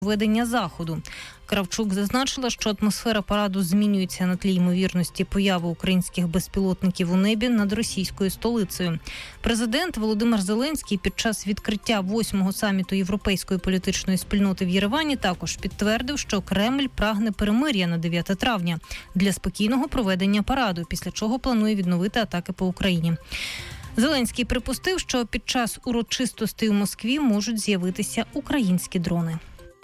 ведення заходу. Кравчук зазначила, що атмосфера параду змінюється на тлі ймовірності появи українських безпілотників у небі над російською столицею. Президент Володимир Зеленський під час відкриття 8-го саміту Європейської політичної спільноти в Єревані також підтвердив, що Кремль прагне перемир'я на 9 травня для спокійного проведення параду, після чого планує відновити атаки по Україні. Зеленський припустив, що під час урочистостей у Москві можуть з'явитися українські дрони.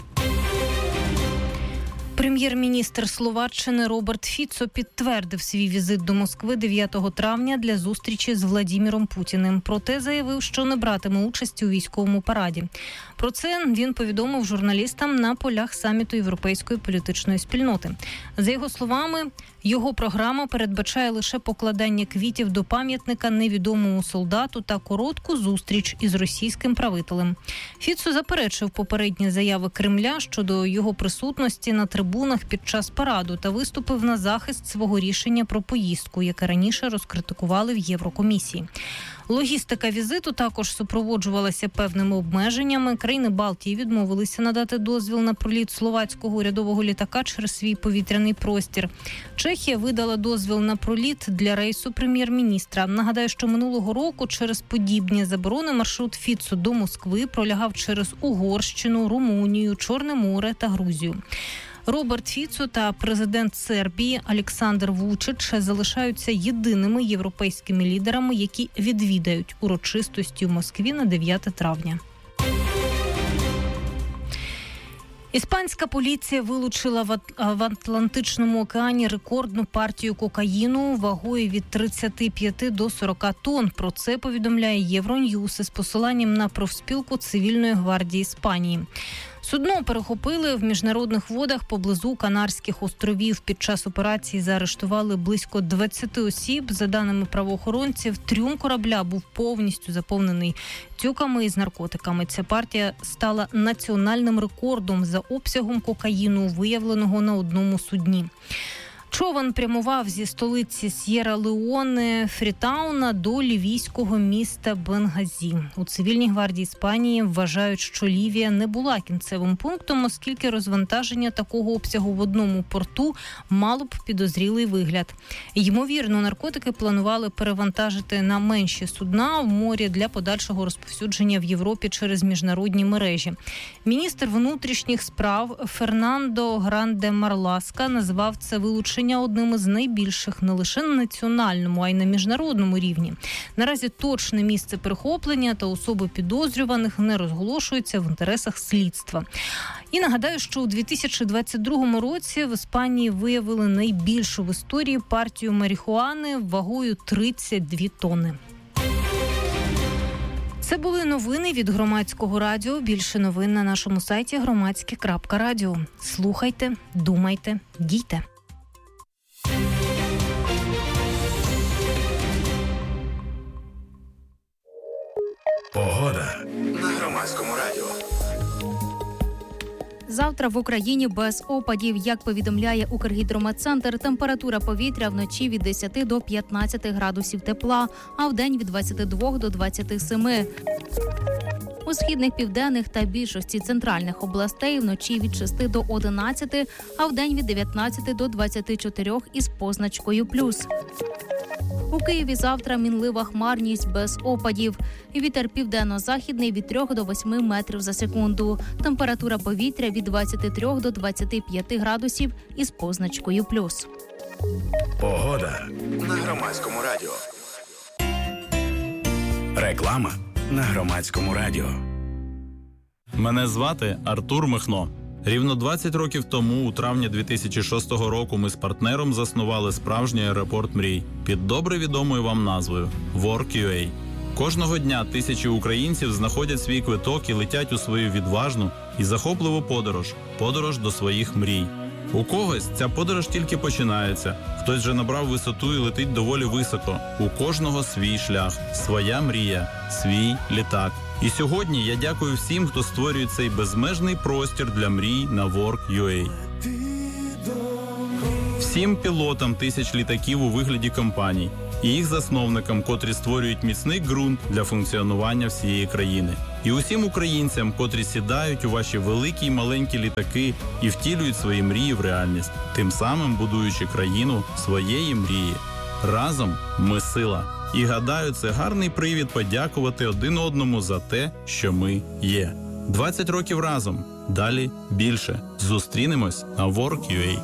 Прем'єр-міністр Словаччини Роберт Фіцо підтвердив свій візит до Москви 9 травня для зустрічі з Владіміром Путіним. Проте заявив, що не братиме участі у військовому параді. Про це він повідомив журналістам на полях саміту Європейської політичної спільноти. За його словами, його програма передбачає лише покладання квітів до пам'ятника невідомому солдату та коротку зустріч із російським правителем. Фіцо заперечив попередні заяви Кремля щодо його присутності на трибунах під час параду та виступив на захист свого рішення про поїздку, яке раніше розкритикували в Єврокомісії. Логістика візиту також супроводжувалася певними обмеженнями. Країни Балтії відмовилися надати дозвіл на проліт словацького урядового літака через свій повітряний простір. Чехія видала дозвіл на проліт для рейсу прем'єр-міністра. Нагадаю, що минулого року через подібні заборони маршрут Фіцо до Москви пролягав через Угорщину, Румунію, Чорне море та Грузію. Роберт Фіцо та президент Сербії Олександр Вучич залишаються єдиними європейськими лідерами, які відвідають урочистості в Москві на 9 травня. Іспанська поліція вилучила в Атлантичному океані рекордну партію кокаїну вагою від 35 до 40 тонн. Про це повідомляє Євроньюз із посиланням на профспілку Цивільної гвардії Іспанії. Судно перехопили в міжнародних водах поблизу Канарських островів. Під час операції заарештували близько 20 осіб. За даними правоохоронців, трюм корабля був повністю заповнений тюками із наркотиками. Ця партія стала національним рекордом за обсягом кокаїну, виявленого на одному судні. Човен прямував зі столиці С'єра-Леоне Фрітауна до лівійського міста Бенгазі. У Цивільній гвардії Іспанії вважають, що Лівія не була кінцевим пунктом, оскільки розвантаження такого обсягу в одному порту мало б підозрілий вигляд. Ймовірно, наркотики планували перевантажити на менші судна в морі для подальшого розповсюдження в Європі через міжнародні мережі. Міністр внутрішніх справ Фернандо Гранде-Марласка назвав це вилучення одним із найбільших не лише на національному, а й на міжнародному рівні. Наразі точне місце перехоплення та особи підозрюваних не розголошуються в інтересах слідства. І нагадаю, що у 2022 році в Іспанії виявили найбільшу в історії партію марихуани вагою 32 тонни. Це були новини від Громадського радіо. Більше новин на нашому сайті громадське.радіо. Слухайте, думайте, дійте. Погода на Громадському радіо. Завтра в Україні без опадів. Як повідомляє Укргідрометцентр, температура повітря вночі від 10 до 15 градусів тепла, а вдень від 22 до 27. У східних, південних та більшості центральних областей вночі від 6 до 11, а вдень від 19 до 24 із позначкою «плюс». У Києві завтра мінлива хмарність без опадів. Вітер південно-західний від 3 до 8 метрів за секунду. Температура повітря від 23 до 25 градусів із позначкою «плюс». Погода на Громадському радіо. Реклама на Громадському радіо. Мене звати Артур Михно. Рівно 20 років тому, у травні 2006 року, ми з партнером заснували справжній аеропорт мрій під добре відомою вам назвою Work.ua. Кожного дня тисячі українців знаходять свій квиток і летять у свою відважну і захопливу подорож до своїх мрій. У когось ця подорож тільки починається, хтось вже набрав висоту і летить доволі високо. У кожного свій шлях, своя мрія, свій літак. І сьогодні я дякую всім, хто створює цей безмежний простір для мрій на Work.ua. Всім пілотам тисяч літаків у вигляді компаній і їх засновникам, котрі створюють міцний ґрунт для функціонування всієї країни. І усім українцям, котрі сідають у ваші великі й маленькі літаки і втілюють свої мрії в реальність, тим самим будуючи країну своєї мрії. Разом ми сила. І гадаю, це гарний привід подякувати один одному за те, що ми є. 20 років разом. Далі більше. Зустрінемось на Work.ua.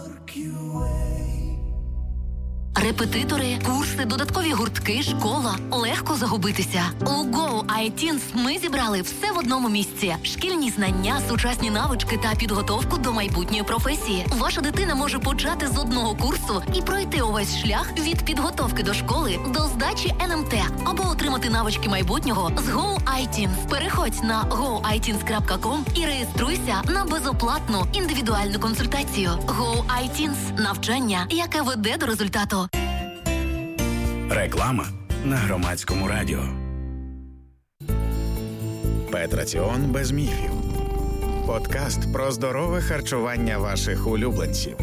Репетитори, курси, додаткові гуртки, школа. Легко загубитися. У Go iTeens ми зібрали все в одному місці. Шкільні знання, сучасні навички та підготовку до майбутньої професії. Ваша дитина може почати з одного курсу і пройти увесь шлях від підготовки до школи до здачі НМТ або отримати навички майбутнього з Go iTeens. Переходь на goiteens.com і реєструйся на безоплатну індивідуальну консультацію. Go iTeens – навчання, яке веде до результату. Реклама на Громадському радіо. Петраціон без міфів. Подкаст про здорове харчування ваших улюбленців.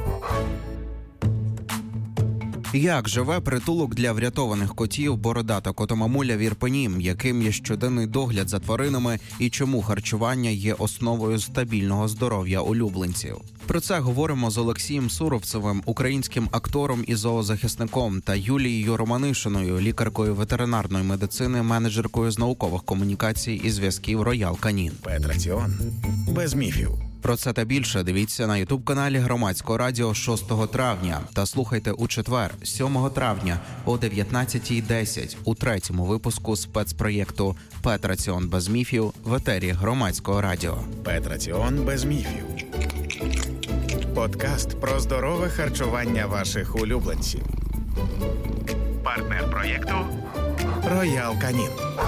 Як живе притулок для врятованих котів «Бородата котомамуля» в Ірпені, яким є щоденний догляд за тваринами і чому харчування є основою стабільного здоров'я улюбленців? Про це говоримо з Олексієм Суровцевим, українським актором і зоозахисником, та Юлією Романишиною, лікаркою ветеринарної медицини, менеджеркою з наукових комунікацій і зв'язків Royal Canin. Петраціон без міфів. Про це та більше дивіться на ютуб-каналі Громадського радіо 6 травня та слухайте у четвер, 7 травня о 19:10 у третьому випуску спецпроєкту «Петраціон без міфів» в етері Громадського радіо. Петраціон без міфів. Подкаст про здорове харчування ваших улюбленців. Партнер проєкту Royal Canin.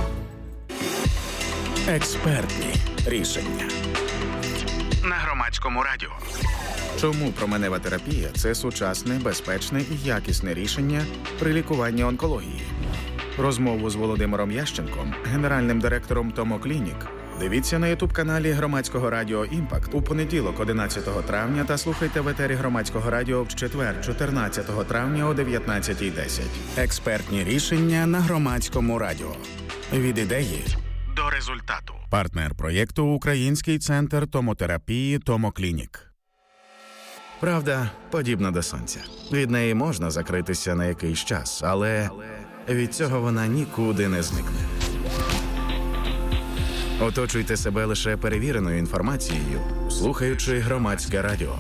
Експертні рішення. На Громадському радіо. Чому променева терапія – це сучасне, безпечне і якісне рішення при лікуванні онкології? Розмову з Володимиром Ященком, генеральним директором Томоклінік, дивіться на ютуб-каналі Громадського радіо «Імпакт» у понеділок 11 травня та слухайте в етері Громадського радіо в четвер 14 травня о 19:10. Експертні рішення на Громадському радіо. Від ідеї до результату. Партнер проєкту – Український центр томотерапії «Томоклінік». Правда подібна до сонця. Від неї можна закритися на якийсь час, але від цього вона нікуди не зникне. Оточуйте себе лише перевіреною інформацією, слухаючи Громадське радіо.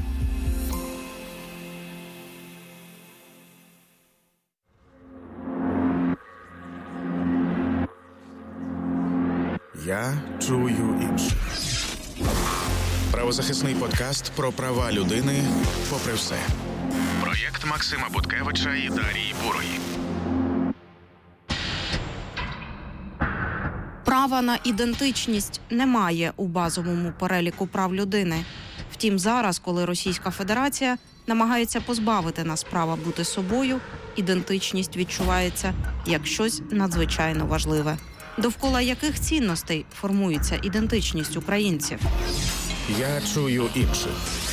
Я чую інше. Правозахисний подкаст про права людини попри все. Проєкт Максима Буткевича і Дарії Бурої. Права на ідентичність немає у базовому переліку прав людини. Втім, зараз, коли Російська Федерація намагається позбавити нас права бути собою, ідентичність відчувається як щось надзвичайно важливе. Довкола яких цінностей формується ідентичність українців? Я чую інше.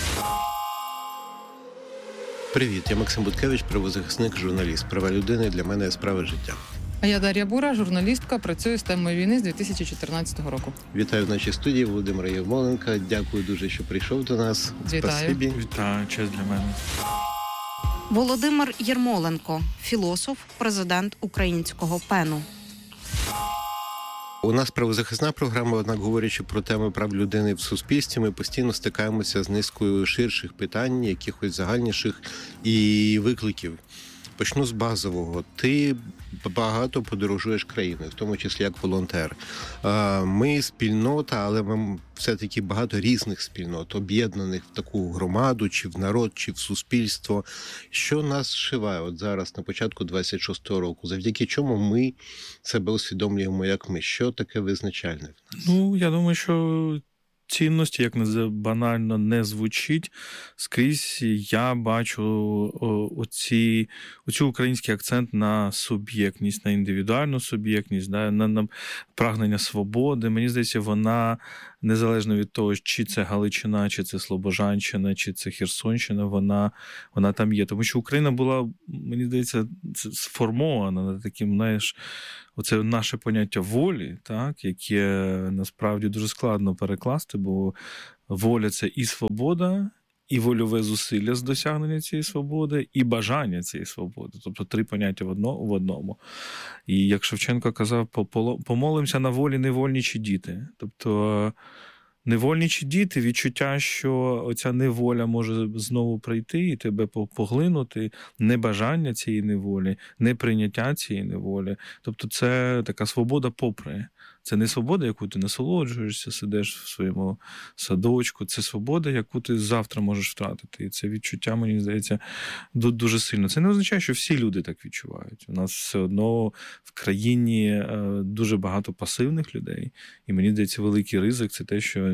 Привіт, я Максим Буткевич, правозахисник, журналіст. Права людини для мене – справа життя. А я Дар'я Бура, журналістка, працюю з темою війни з 2014 року. Вітаю в нашій студії Володимира Єрмоленка. Дякую дуже, що прийшов до нас. Вітаю. Спасибі. Вітаю, честь для мене. Володимир Єрмоленко, філософ, президент українського ПЕНу. У нас правозахисна програма, однак говорячи про теми прав людини в суспільстві, ми постійно стикаємося з низкою ширших питань, якихось загальніших і викликів. Почну з базового. Ти багато подорожуєш країною, в тому числі як волонтер. Ми спільнота, але ми все-таки багато різних спільнот, об'єднаних в таку громаду, чи в народ, чи в суспільство. Що нас зшиває от зараз, на початку 26-го року? Завдяки чому ми себе усвідомлюємо як ми? Що таке визначальне в нас? Ну, я думаю, що цінності, як банально не звучить, скрізь я бачу оцю український акцент на суб'єктність, на індивідуальну суб'єктність, на прагнення свободи. Мені здається, вона незалежно від того, чи це Галичина, чи це Слобожанщина, чи це Херсонщина, вона там є. Тому що Україна була, мені здається, сформована таким, знаєш, оце наше поняття волі, так, яке насправді дуже складно перекласти, бо воля – це і свобода, і вольове зусилля з досягнення цієї свободи, і бажання цієї свободи. Тобто 3 поняття в одному. І як Шевченко казав, помолимося на волі невольничі діти. Тобто невольничі діти, відчуття, що оця неволя може знову прийти і тебе поглинути, небажання цієї неволі, неприйняття цієї неволі. Тобто це така свобода попри. Це не свобода, яку ти насолоджуєшся, сидиш в своєму садочку. Це свобода, яку ти завтра можеш втратити. І це відчуття, мені здається, дуже сильно. Це не означає, що всі люди так відчувають. У нас все одно в країні дуже багато пасивних людей. І мені здається, великий ризик – це те, що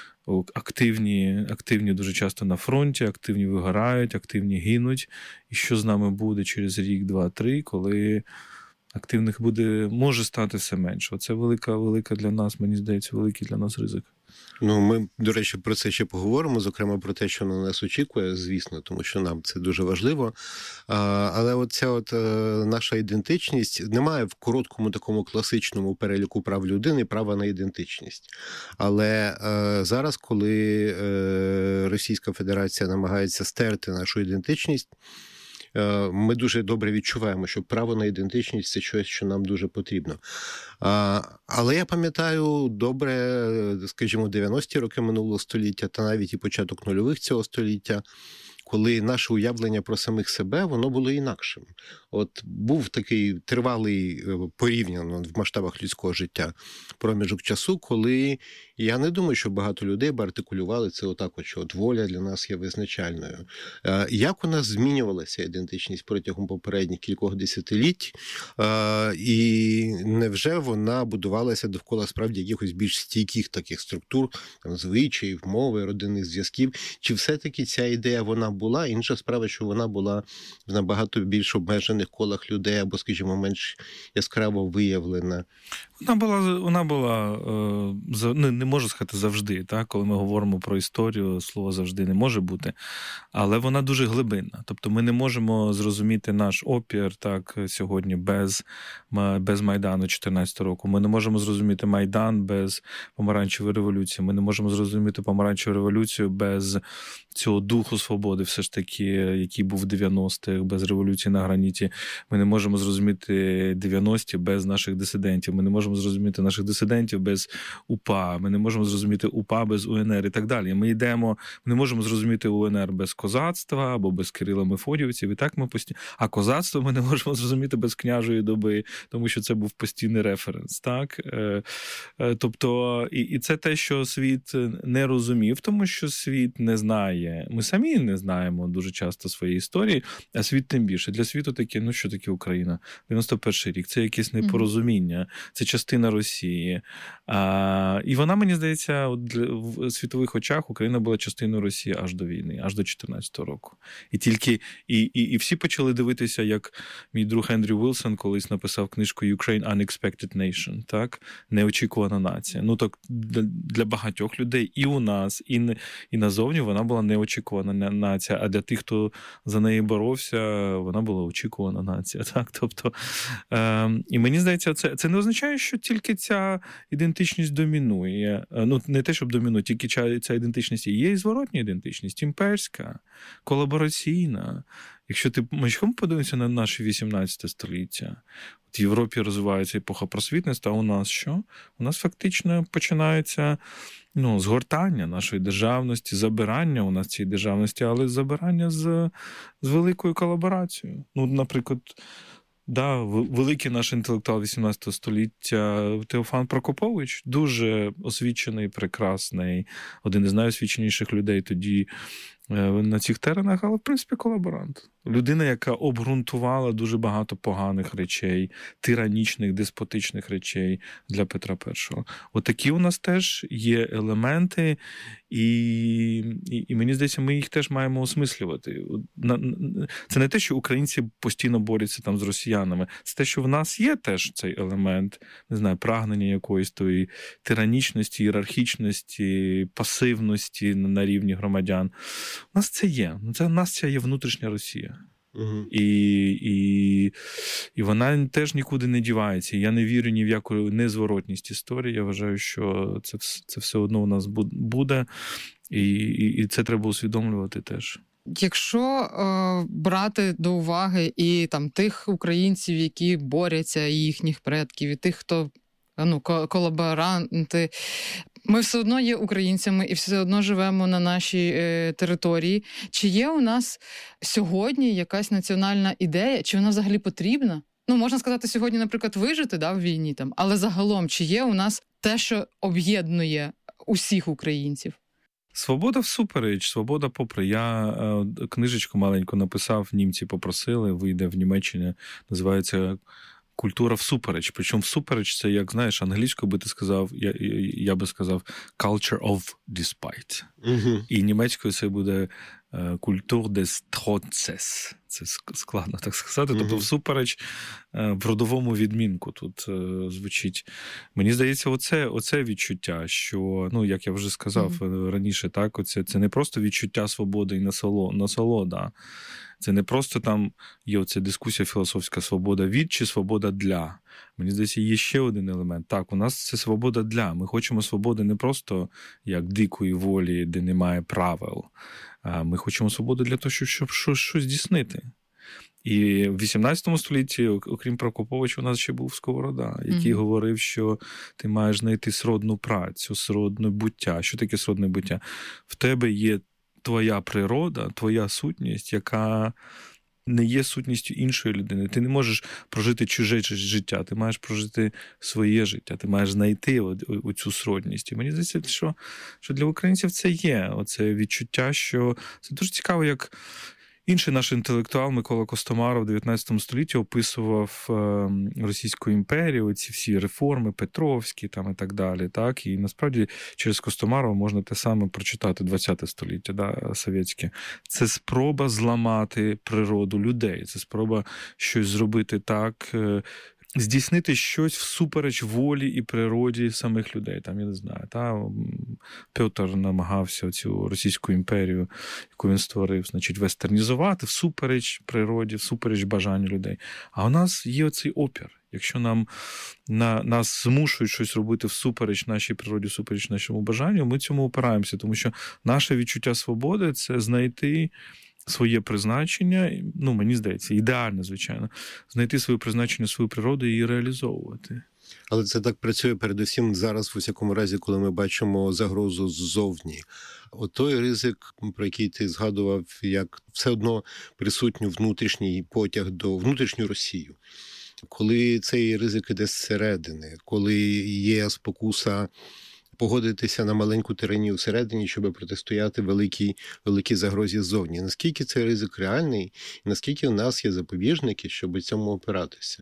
активні дуже часто на фронті, активні вигорають, активні гинуть. І що з нами буде через рік, 2, 3, коли активних може стати все менше. Це велика для нас, мені здається, великий для нас ризик. Ми, до речі, про це ще поговоримо, зокрема про те, що на нас очікує, звісно, тому що нам це дуже важливо. Але оця наша ідентичність немає в короткому такому класичному переліку прав людини права на ідентичність. Але зараз, коли Російська Федерація намагається стерти нашу ідентичність, ми дуже добре відчуваємо, що право на ідентичність – це щось, що нам дуже потрібно. Але я пам'ятаю добре, скажімо, 90-ті роки минулого століття та навіть і початок нульових цього століття, коли наше уявлення про самих себе, воно було інакшим. Був такий тривалий, порівняно в масштабах людського життя, проміжок часу, коли я не думаю, що багато людей би артикулювали це що воля для нас є визначальною. Як у нас змінювалася ідентичність протягом попередніх кількох десятиліть, і невже вона будувалася довкола справді якихось більш стійких таких структур, звичаїв, мови, родинних зв'язків, чи все-таки ця ідея вона була? Інша справа, що вона була в набагато більш обмежених колах людей або, скажімо, менш яскраво виявлена. Вона була не можу сказати завжди, так? Коли ми говоримо про історію, слово завжди не може бути, але вона дуже глибинна. Тобто ми не можемо зрозуміти наш опір так сьогодні без Майдану 2014 року. Ми не можемо зрозуміти Майдан без Помаранчевої революції. Ми не можемо зрозуміти Помаранчеву революцію без цього духу свободи, все ж таки, який був в 90-х, без революції на граніті. Ми не можемо зрозуміти 90-ті без наших дисидентів. Ми не можемо зрозуміти наших дисидентів без УПА. Ми не можемо зрозуміти УПА без УНР і так далі. Ми не можемо зрозуміти УНР без козацтва або без Кирила Мефодіївців. І так ми постійно. А козацтво ми не можемо зрозуміти без княжої доби, тому що це був постійний референс. Так? Тобто, і це те, що світ не розумів, тому що світ не знає. Ми самі не знаємо дуже часто своєї історії, а світ тим більше. Для світу таке, що таке Україна? 91-й рік. Це якесь непорозуміння. Це частина Росії. І вона, мені здається, в світових очах Україна була частиною Росії аж до війни, аж до 2014 року. І всі почали дивитися, як мій друг Ендрю Вілсон колись написав книжку «Ukraine Unexpected Nation», так? Неочікувана нація. Так для багатьох людей і у нас, і назовні вона була неочікувана нація, а для тих, хто за неї боровся, вона була очікувана нація. Так? Тобто, і мені здається, це не означає, що тільки ця ідентичність домінує. Не те, щоб домінує, тільки ця ідентичність є і зворотня ідентичність, імперська, колабораційна. Якщо ти подивишся на наше 18 століття, в Європі розвивається епоха просвітництва, а у нас що? У нас фактично починається згортання нашої державності, забирання у нас цієї державності, але забирання з великою колаборацією. Наприклад, великий наш інтелектуал 18 століття Теофан Прокопович, дуже освічений, прекрасний, один із найосвіченіших людей тоді на цих теренах, але, в принципі, колаборант. Людина, яка обґрунтувала дуже багато поганих речей, тиранічних, деспотичних речей для Петра І. Отакі у нас теж є елементи, і І мені здається, ми їх теж маємо осмислювати. Це не те, що українці постійно борються там з росіянами. Це те, що в нас є теж цей елемент, не знаю, прагнення якоїсь тої тиранічності, ієрархічності, пасивності на рівні громадян. У нас це є. У нас це є внутрішня Росія. Угу. І вона теж нікуди не дівається. Я не вірю ні в яку незворотність історії. Я вважаю, що це все одно у нас буде, і це треба усвідомлювати теж. Якщо брати до уваги і там тих українців, які борються, і їхніх предків, і тих, хто колаборанти, ми все одно є українцями і все одно живемо на нашій території. Чи є у нас сьогодні якась національна ідея? Чи вона взагалі потрібна? Можна сказати, сьогодні, наприклад, вижити в війні, але загалом, чи є у нас те, що об'єднує усіх українців? Свобода всупереч, свобода попри. Я книжечку маленьку написав, німці попросили, вийде в Німеччині, називається «Культура всупереч». Причому всупереч це, як, знаєш, англійською би ти сказав, я би сказав «culture of despite». Угу. І німецькою це буде «Kultur des Trotzes». Це складно так сказати. Тобто всупереч в родовому відмінку тут звучить. Мені здається, оце відчуття, що, як я вже сказав раніше, так, це не просто відчуття свободи і насолода. Це не просто там є оця дискусія філософська свобода від чи свобода для. Мені здається, є ще один елемент. Так, у нас це свобода для. Ми хочемо свободи не просто як дикої волі, де немає правил. А ми хочемо свободи для того, щоб щось здійснити. І в 18 столітті, окрім Прокоповича, у нас ще був Сковорода, який говорив, що ти маєш знайти сродну працю, сродне буття. Що таке сродне буття? В тебе є твоя природа, твоя сутність, яка не є сутністю іншої людини. Ти не можеш прожити чуже життя, ти маєш прожити своє життя, ти маєш знайти оцю сродність. І мені здається, що для українців це є. Оце відчуття, що це дуже цікаво, як інший наш інтелектуал Микола Костомаров в 19 столітті описував Російську імперію, оці всі реформи Петровські там і так далі. Так? І насправді через Костомарова можна те саме прочитати 20 століття, совєтське. Це спроба зламати природу людей, це спроба щось зробити так, здійснити щось всупереч волі і природі самих людей. Там, я не знаю, Петр намагався цю Російську імперію, яку він створив, вестернізувати всупереч природі, всупереч бажанню людей. А у нас є оцей опір. Якщо нас змушують щось робити всупереч нашій природі, всупереч нашому бажанню, ми цьому опираємося, тому що наше відчуття свободи – це знайти своє призначення, мені здається, ідеально, звичайно, знайти своє призначення, свою природу і її реалізовувати. Але це так працює передусім зараз, в усякому разі, коли ми бачимо загрозу ззовні. Той ризик, про який ти згадував, як все одно присутній внутрішній потяг до внутрішньої Росії. Коли цей ризик іде зсередини, коли є спокуса погодитися на маленьку тиранію всередині, щоб протистояти великій загрозі ззовні. Наскільки цей ризик реальний, і наскільки у нас є запобіжники, щоб цьому опиратися?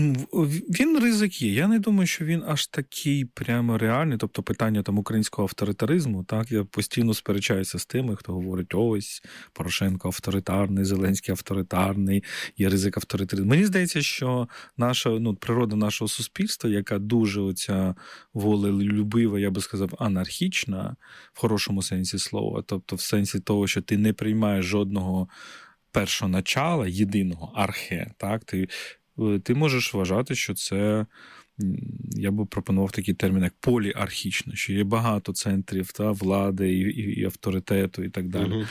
Він ризик є. Я не думаю, що він аж такий прямо реальний. Тобто питання українського авторитаризму, так, я постійно сперечаюся з тими, хто говорить, ось, Порошенко авторитарний, Зеленський авторитарний, є ризик авторитаризму. Мені здається, що наша, природа нашого суспільства, яка дуже оця волелюбива, я би сказав, анархічна, в хорошому сенсі слова, тобто в сенсі того, що ти не приймаєш жодного першоначала, єдиного архе, так, ти можеш вважати, що це, я би пропонував такий термін, як поліархічно, що є багато центрів влади і авторитету і так далі.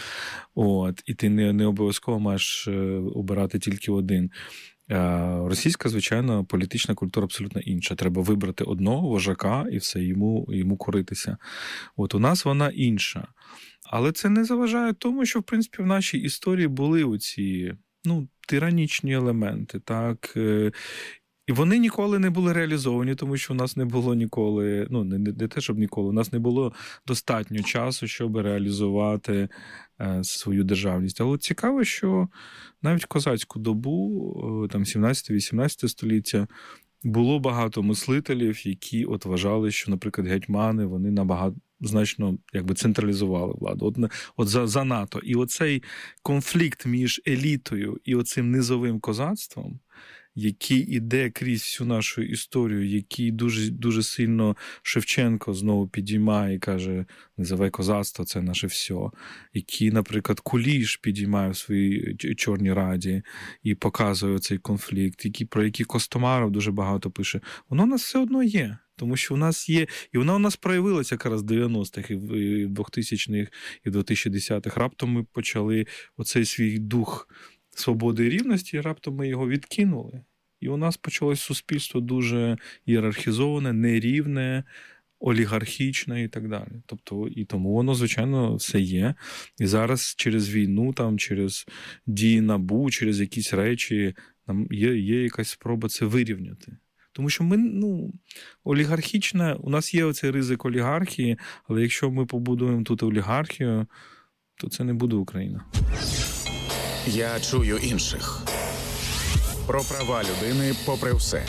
І ти не обов'язково маєш обирати тільки один. Російська, звичайно, політична культура абсолютно інша. Треба вибрати одного вожака і все, йому коритися. У нас вона інша. Але це не заважає тому, що, в принципі, в нашій історії були оці тиранічні елементи, так. І вони ніколи не були реалізовані, тому що у нас не було ніколи, не те, щоб ніколи, у нас не було достатньо часу, щоб реалізувати свою державність. Але цікаво, що навіть в козацьку добу, 17-18 століття, було багато мислителів, які вважали, що, наприклад, гетьмани, вони значно централізували владу. От занадто. І оцей конфлікт між елітою і оцим низовим козацтвом, який іде крізь всю нашу історію, який дуже, дуже сильно Шевченко знову підіймає і каже, низове козацтво – це наше все. Який, наприклад, Куліш підіймає в своїй Чорній Раді і показує цей конфлікт, про який Костомаров дуже багато пише. Воно у нас все одно є. Тому що у нас є, і вона у нас проявилася якраз в 90-х, і в 2000-х, і в 2010-х. Раптом ми почали оцей свій дух свободи і рівності, і раптом ми його відкинули. І у нас почалось суспільство дуже ієрархізоване, нерівне, олігархічне і так далі. Тобто, і тому воно, звичайно, все є. І зараз через війну, через дії НАБУ, через якісь речі, нам є якась спроба це вирівняти. Тому що ми, олігархічна, у нас є оцей ризик олігархії, але якщо ми побудуємо тут олігархію, то це не буде Україна. Я чую інших. Про права людини попри все.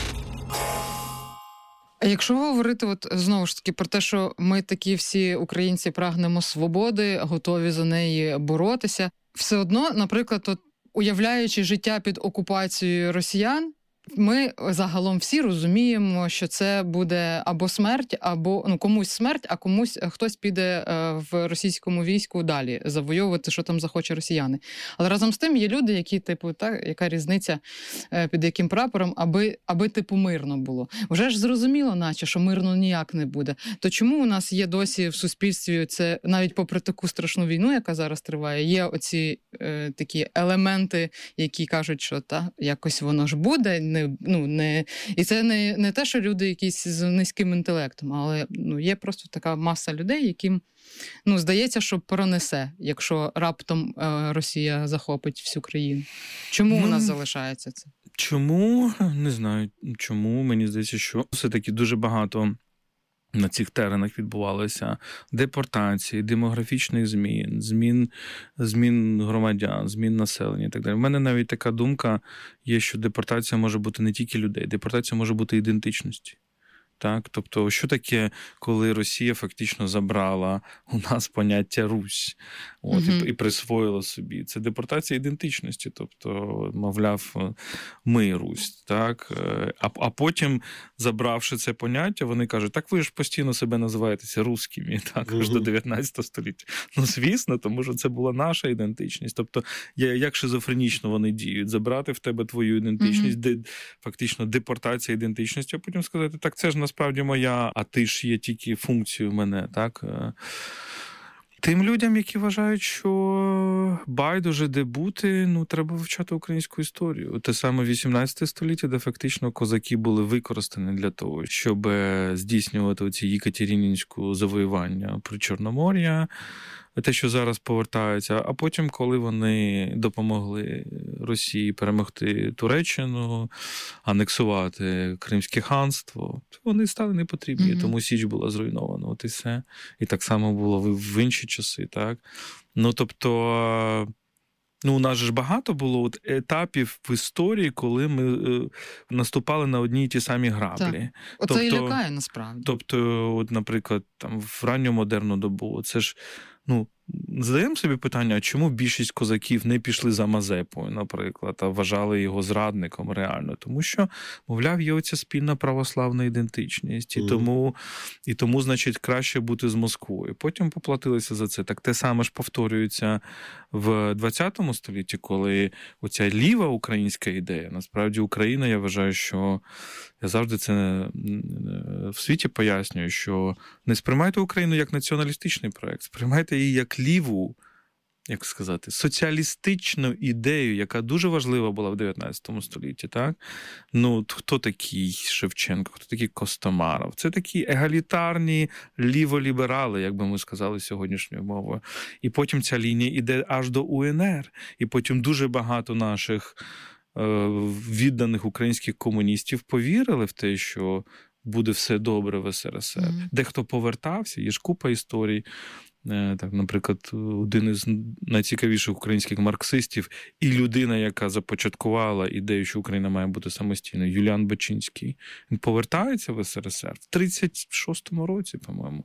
А якщо говорити знову ж таки про те, що ми такі всі українці прагнемо свободи, готові за неї боротися, все одно, наприклад, уявляючи життя під окупацією росіян, ми загалом всі розуміємо, що це буде або смерть, або комусь смерть, а хтось піде в російському війську далі завойовувати, що там захоче росіяни. Але разом з тим є люди, які яка різниця під яким прапором, аби мирно було. Вже ж зрозуміло, наче, що мирно ніяк не буде. То чому у нас є досі в суспільстві, це навіть попри таку страшну війну, яка зараз триває, є оці такі елементи, які кажуть, що якось воно ж буде. І це не те, що люди якісь з низьким інтелектом, але є просто така маса людей, яким здається, що пронесе, якщо раптом Росія захопить всю країну. Чому у нас залишається це? Чому? Не знаю. Чому? Мені здається, що все-таки дуже багато на цих теренах відбувалося депортації, демографічних змін громадян, змін населення і так далі. У мене навіть така думка є, що депортація може бути не тільки людей, депортація може бути ідентичності. Так? Тобто, що таке, коли Росія фактично забрала у нас поняття Русь і присвоїла собі? Це депортація ідентичності, тобто, мовляв, ми Русь. Так? А потім, забравши це поняття, вони кажуть, так ви ж постійно себе називаєтеся русскими, так, аж до 19 століття. Звісно, тому що це була наша ідентичність. Тобто, як шизофренічно вони діють, забрати в тебе твою ідентичність, фактично депортація ідентичності, а потім сказати, так це ж насправді моя, а ти ж є тільки функцією мене, так? Тим людям, які вважають, що байдуже де бути, треба вивчати українську історію. Те саме 18 століття, де фактично козаки були використані для того, щоб здійснювати оці єкатеринінську завоювання при Чорномор'я, те, що зараз повертаються, а потім, коли вони допомогли Росії перемогти Туреччину, анексувати Кримське ханство, вони стали непотрібні, тому Січ була зруйнована, от і все. І так само було в інші часи, так? Тобто, у нас ж багато було етапів в історії, коли ми наступали на одні й ті самі граблі. Оце і лякає, насправді. Тобто, наприклад, в ранньомодерну добу, це ж, задаємо собі питання, а чому більшість козаків не пішли за Мазепою, наприклад, а вважали його зрадником реально? Тому що, мовляв, є оця спільна православна ідентичність, і тому, значить, краще бути з Москвою. Потім поплатилися за це. Так те саме ж повторюється в 20 столітті, коли оця ліва українська ідея, насправді Україна, я вважаю, що я завжди це в світі пояснюю, що не сприймайте Україну як націоналістичний проект, сприймайте її як ліву, як сказати, соціалістичну ідею, яка дуже важлива була в 19 столітті, так? Хто такий Шевченко, хто такий Костомаров? Це такі егалітарні ліволіберали, як би ми сказали сьогоднішньою мовою. І потім ця лінія йде аж до УНР. І потім дуже багато наших відданих українських комуністів повірили в те, що буде все добре в СРСР. Дехто повертався, є ж купа історій. Так, наприклад, один із найцікавіших українських марксистів і людина, яка започаткувала ідею, що Україна має бути самостійною, Юліан Бачинський. Він повертається в СРСР в 36-му році, по-моєму.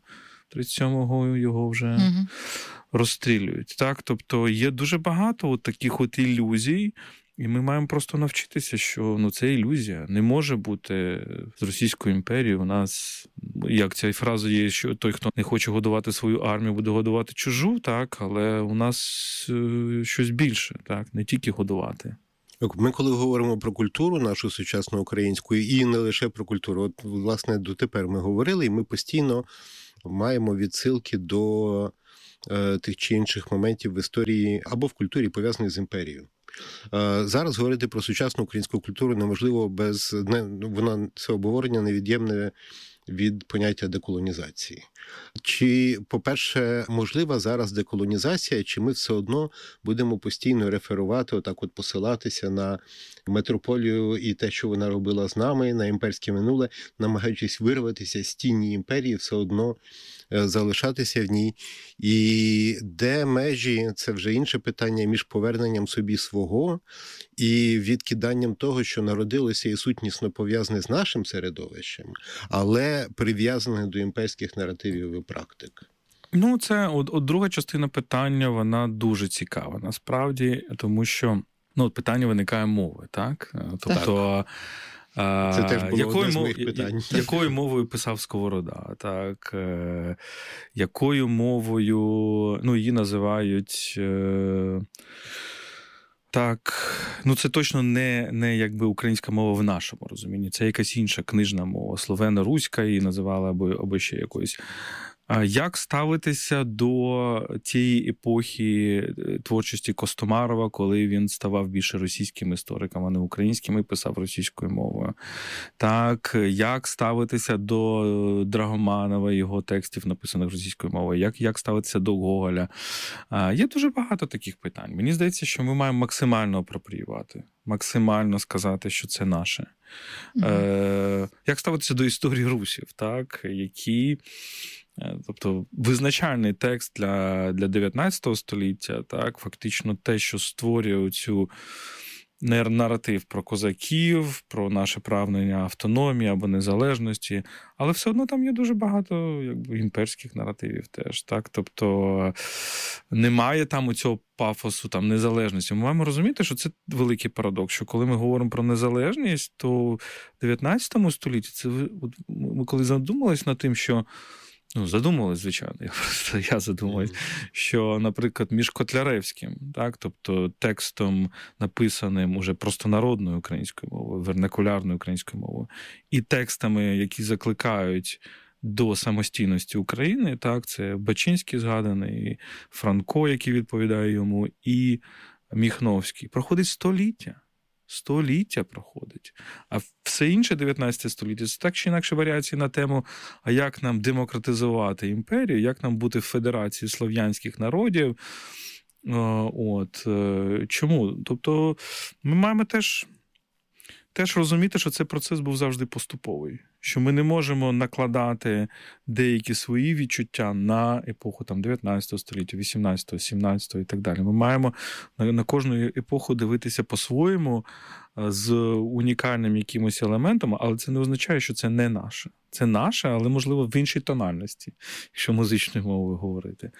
37-го його вже розстрілюють. Так? Тобто є дуже багато таких ілюзій, і ми маємо просто навчитися, що це ілюзія. Не може бути з Російською імперією у нас, як ця фраза є, що той, хто не хоче годувати свою армію, буде годувати чужу, так? Але у нас щось більше, так? Не тільки годувати. Ми коли говоримо про культуру нашу сучасну українську, і не лише про культуру, власне, дотепер ми говорили, і ми постійно маємо відсилки до тих чи інших моментів в історії або в культурі, пов'язаних з імперією. Зараз говорити про сучасну українську культуру неможливо це обговорення невід'ємне від поняття деколонізації. Чи, по-перше, можлива зараз деколонізація, чи ми все одно будемо постійно реферувати, посилатися на метрополію і те, що вона робила з нами, на імперське минуле, намагаючись вирватися з тіні імперії, все одно залишатися в ній. І де межі, це вже інше питання, між поверненням собі свого і відкиданням того, що народилося і сутнісно пов'язане з нашим середовищем, але прив'язане до імперських наративів і практик. Це друга частина питання, вона дуже цікава, насправді, тому що питання виникає мови, так? Тобто, це теж було одне з моїх питань. Якою мовою писав Сковорода, так? Якою мовою, її називають... Так, це точно не якби українська мова в нашому розумінні. Це якась інша книжна мова, словено-руська її називали, або ще якоюсь. Як ставитися до тієї епохи творчості Костомарова, коли він ставав більше російським істориком, а не українським, і писав російською мовою? Так, як ставитися до Драгоманова, його текстів, написаних російською мовою? Як ставитися до Гоголя? Є дуже багато таких питань. Мені здається, що ми маємо максимально апропріювати, максимально сказати, що це наше. Як ставитися до історії русів, так? Які... Тобто визначальний текст для 19 століття, так, фактично те, що створює цю наратив про козаків, про наше прагнення автономії або незалежності, але все одно там є дуже багато імперських наративів теж, так, тобто немає там у цього пафосу незалежності. Ми маємо розуміти, що це великий парадокс, що коли ми говоримо про незалежність, то в 19 столітті це ми коли задумались над тим, що задумувались, звичайно, я задумуюсь, що, наприклад, між Котляревським, так, тобто текстом, написаним уже простонародною українською мовою, вернакулярною українською мовою, і текстами, які закликають до самостійності України, так, це Бачинський згаданий, Франко, який відповідає йому, і Міхновський. Проходить століття проходить. А все інше 19 століття – це так чи інакше варіації на тему, а як нам демократизувати імперію, як нам бути в федерації слов'янських народів. Чому? Тобто ми маємо теж розуміти, що цей процес був завжди поступовий. Що ми не можемо накладати деякі свої відчуття на епоху 19 століття, 18, 17 і так далі. Ми маємо на кожну епоху дивитися по-своєму з унікальним якимось елементом, але це не означає, що це не наше. Це наше, але, можливо, в іншій тональності, якщо музичною мовою говорити.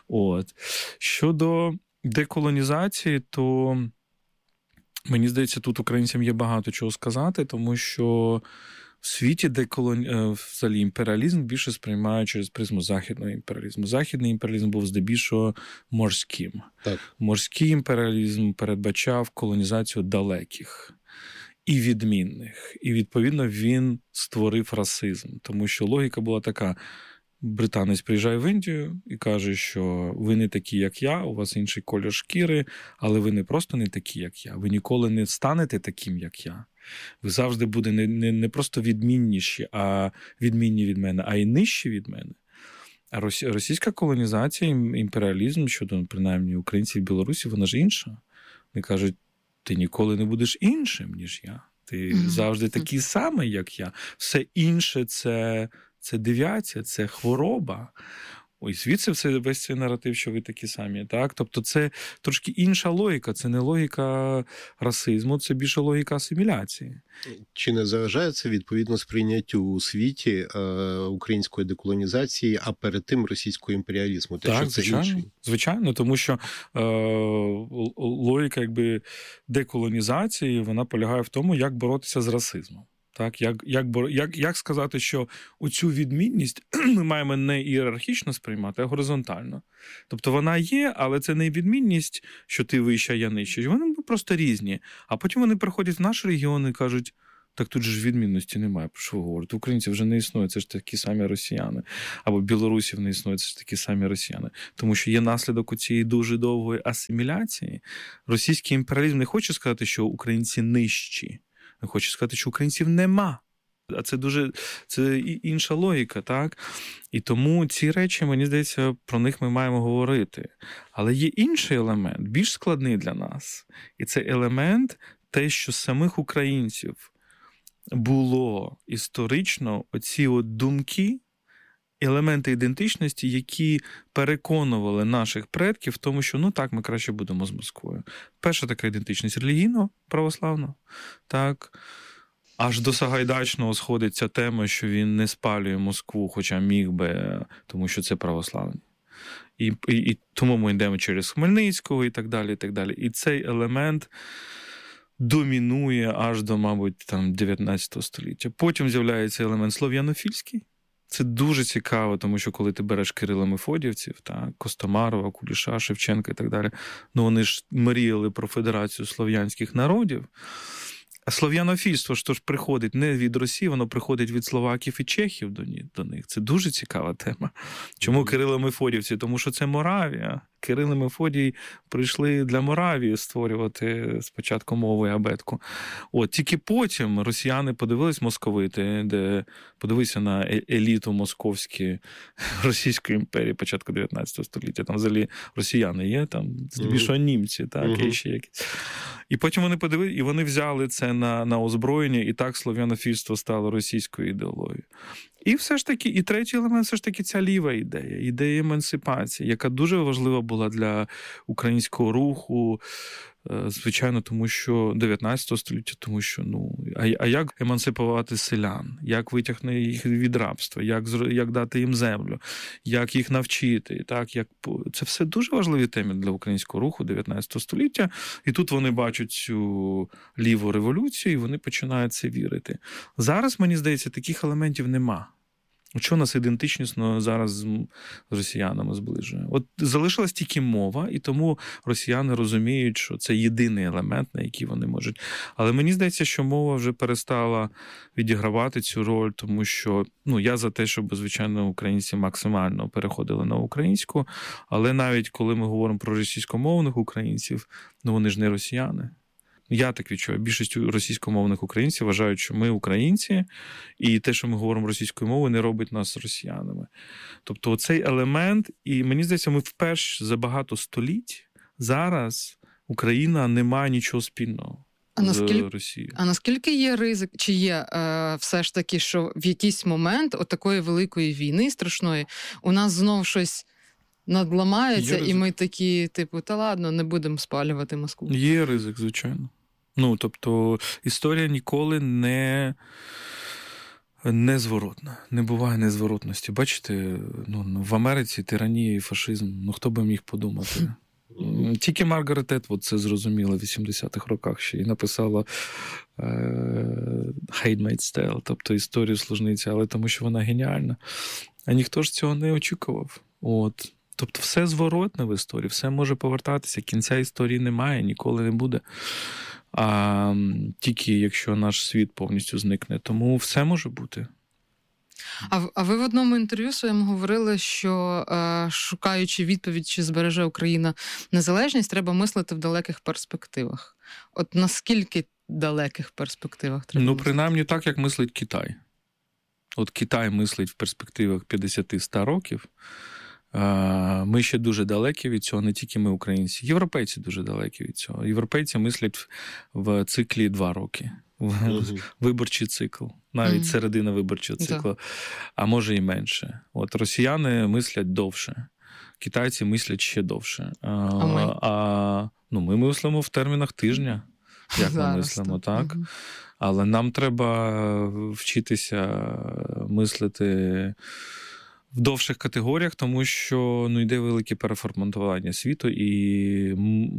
Щодо деколонізації, то мені здається, тут українцям є багато чого сказати, тому що в світі взагалі імперіалізм більше сприймає через призму західного імперіалізму. Західний імперіалізм був здебільшого морським. Так. Морський імперіалізм передбачав колонізацію далеких і відмінних. І, відповідно, він створив расизм. Тому що логіка була така: британець приїжджає в Індію і каже, що ви не такі, як я, у вас інший колір шкіри, але ви не просто не такі, як я. Ви ніколи не станете таким, як я. Ви завжди будете не просто відмінніші, а відмінні від мене, а й нижчі від мене. А російська колонізація, імперіалізм щодо, принаймні, українців і білорусів, вона ж інша. Вони кажуть, ти ніколи не будеш іншим, ніж я. Ти завжди такий самий, як я. Все інше – це девіація, це хвороба. Ой, звідси весь цей наратив, що ви такі самі. Так? Тобто це трошки інша логіка, це не логіка расизму, це більше логіка асиміляції. Чи не заважає це відповідно сприйняттю у світі української деколонізації, а перед тим російського імперіалізму? Так, звичайно, тому що логіка якби деколонізації, вона полягає в тому, як боротися з расизмом. Так, як сказати, що оцю відмінність ми маємо не ієрархічно сприймати, а горизонтально. Тобто вона є, але це не відмінність, що ти вища, я нижча. Вони просто різні. А потім вони приходять в наш регіон і кажуть, так тут же ж відмінності немає, про що ви говорите? Українців вже не існує, це ж такі самі росіяни. Або білорусів не існує, це ж такі самі росіяни. Тому що є наслідок у цієї дуже довгої асиміляції. Російський імперіалізм не хоче сказати, що українці нижчі. Хочу сказати, що українців нема. А це інша логіка, так? І тому ці речі, мені здається, про них ми маємо говорити. Але є інший елемент, більш складний для нас. І це елемент те, що самих українців було історично оці от думки, елементи ідентичності, які переконували наших предків в тому, що так, ми краще будемо з Москвою. Перша така ідентичність релігійно, православна, так. Аж до Сагайдачного сходить ця тема, що він не спалює Москву, хоча міг би, тому що це православні. І тому ми йдемо через Хмельницького і так далі, і так далі. І цей елемент домінує аж до, мабуть, 19 століття. Потім з'являється елемент слов'янофільський. Це дуже цікаво, тому що коли ти береш Кирила-Мефодіївців, Костомарова, Куліша, Шевченка і так далі, вони ж мріяли про федерацію слов'янських народів. А слов'янофільство ж приходить не від Росії, воно приходить від словаків і чехів до них. Це дуже цікава тема. Чому Кирило-Мефодіївці? Тому що це Моравія. Кирил і Мефодій прийшли для Моравії створювати спочатку мову і абетку. Тільки потім росіяни подивились московити, де подивися на еліту московську Російської імперії початку 19 століття. Там взагалі росіяни є, там здебільшого німці, так, і ще якісь. І потім вони подивилися, і вони взяли це на озброєння, і так слов'янофільство стало російською ідеологією. І все ж таки, і третій елемент, все ж таки ця ліва ідея емансипації, яка дуже важлива була для українського руху, звичайно, тому що 19 століття, тому що, а як емансипувати селян, як витягнути їх від рабства, як дати їм землю, як їх навчити, так, це все дуже важливі теми для українського руху 19 століття, і тут вони бачать цю ліву революцію, і вони починають це вірити. Зараз, мені здається, таких елементів нема. Що нас ідентичнісно зараз з росіянами зближує? Залишилась тільки мова, і тому росіяни розуміють, що це єдиний елемент, на який вони можуть. Але мені здається, що мова вже перестала відігравати цю роль, тому що, я за те, щоб, звичайно, українці максимально переходили на українську, але навіть коли ми говоримо про російськомовних українців, вони ж не росіяни. Я так відчуваю. Більшість російськомовних українців вважають, що ми українці, і те, що ми говоримо російською мовою, не робить нас росіянами. Тобто оцей елемент, і мені здається, ми вперше за багато століть зараз Україна не має нічого спільного з Росією. А наскільки є ризик, чи є все ж таки, що в якийсь момент отакої великої війни страшної у нас знов щось надламається, і ми такі, та ладно, не будемо спалювати Москву. Є ризик, звичайно. Тобто, історія ніколи незворотна. Не буває незворотності. Бачите, в Америці тиранія і фашизм, хто би міг подумати? Тільки Маргарет Етвуд це зрозуміла в 80-х роках ще і написала Handmaid's Tale, тобто історію служниці, але тому що вона геніальна. А ніхто ж цього не очікував. Тобто все зворотне в історії, все може повертатися, кінця історії немає, ніколи не буде. А тільки якщо наш світ повністю зникне. Тому все може бути. А ви в одному інтерв'ю своєму говорили, що шукаючи відповідь, чи збереже Україна незалежність, треба мислити в далеких перспективах. Наскільки далеких перспективах треба мислити? Принаймні так, як мислить Китай. Китай мислить в перспективах 50-100 років, Ми ще дуже далекі від цього, не тільки ми, українці. Європейці дуже далекі від цього. Європейці мислять в циклі 2 роки. Виборчий цикл. Навіть середина виборчого циклу. А може і менше. От росіяни мислять довше. Китайці мислять ще довше. Ми мислимо в термінах тижня, як ми мислимо, так? Але нам треба вчитися мислити в довших категоріях, тому що йде велике переформатування світу, і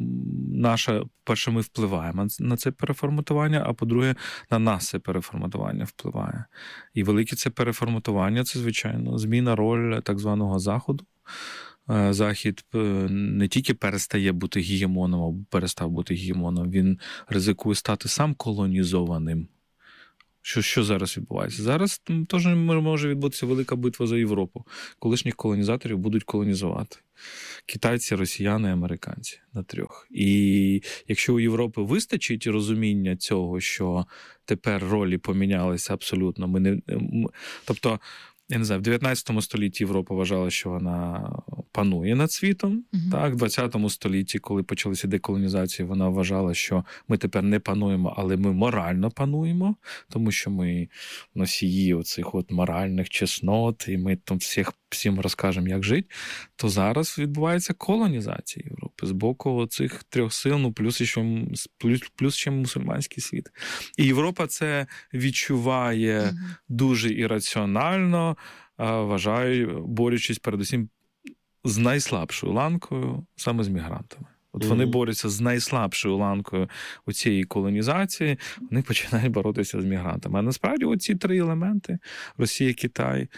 перше, ми впливаємо на це переформатування, а по-друге, на нас це переформатування впливає. І велике це переформатування – це, звичайно, зміна роль так званого Заходу. Захід не тільки перестає бути гегемоном, або перестав бути гегемоном, він ризикує стати сам колонізованим. Що зараз відбувається? Зараз теж може відбутися велика битва за Європу. Колишніх колонізаторів будуть колонізувати. Китайці, росіяни, американці на 3. І якщо у Європи вистачить розуміння цього, що тепер ролі помінялися абсолютно, тобто, я не знаю, в 19 столітті Європа вважала, що вона панує над світом. Так, в 20 столітті, коли почалися деколонізації, вона вважала, що ми тепер не пануємо, але ми морально пануємо, тому що ми носії оцих моральних чеснот, і ми там всім розкажемо, як жити. То зараз відбувається колонізація Європи з боку цих 3 сил, плюс ще мусульманський світ. І Європа це відчуває дуже ірраціонально, вважаю, борючись передусім з найслабшою ланкою, саме з мігрантами. От вони борються з найслабшою ланкою у цієї колонізації, вони починають боротися з мігрантами. А насправді оці 3 елементи – Росія, Китай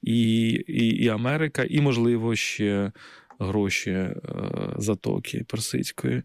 і Америка, і, можливо, ще гроші Затоки Персидської.